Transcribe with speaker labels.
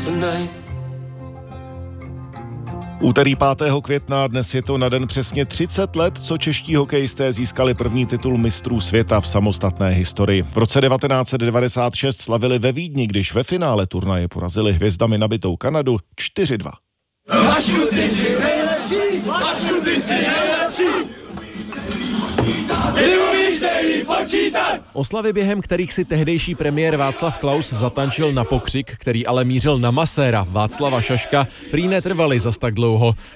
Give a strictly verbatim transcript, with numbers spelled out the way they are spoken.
Speaker 1: Úterý pátého května, dnes je to na den přesně třicet let, co čeští hokejisté získali první titul mistrů světa v samostatné historii. V roce devatenáct set devadesát šest slavili ve Vídni, když ve finále turnaje porazili hvězdami nabitou Kanadu čtyři dva.
Speaker 2: Vašku, ty jsi nejlepší! Vašku, ty jsi nejlepší! Ty umíš nejlíp počítat!
Speaker 3: Oslavy, během kterých si tehdejší premiér Václav Klaus zatančil na pokřik, který ale mířil na maséra Václava Šaška, prý netrvaly zas tak dlouho.